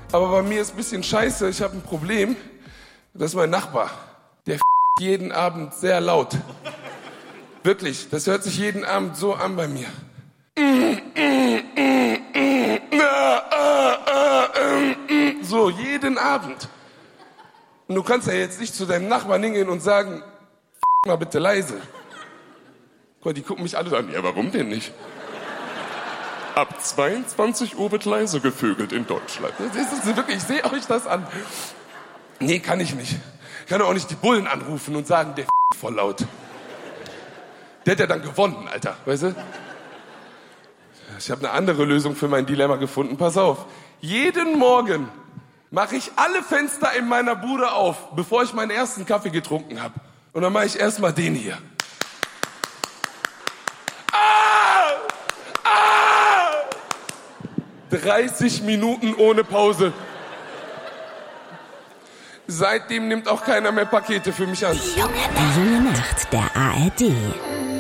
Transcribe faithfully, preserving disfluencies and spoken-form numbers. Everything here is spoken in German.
Aber bei mir ist ein bisschen scheiße, ich habe ein Problem. Das ist mein Nachbar. Der jeden Abend sehr laut. Wirklich, das hört sich jeden Abend so an bei mir. So, jeden Abend. Und du kannst ja jetzt nicht zu deinem Nachbarn hingehen und sagen, mal bitte leise. Die gucken mich alle an, ja, warum denn nicht? Ab zweiundzwanzig Uhr wird leise gevögelt in Deutschland. Das ist wirklich, ich sehe euch das an. Nee, kann ich nicht. Ich kann auch nicht die Bullen anrufen und sagen, der voll laut. Der hat ja dann gewonnen, Alter, weißt du? Ich habe eine andere Lösung für mein Dilemma gefunden. Pass auf, jeden Morgen mache ich alle Fenster in meiner Bude auf, bevor ich meinen ersten Kaffee getrunken habe. Und dann mache ich erstmal den hier. Ah! Ah! dreißig Minuten ohne Pause. Seitdem nimmt auch keiner mehr Pakete für mich an. Die junge Nacht der A R D.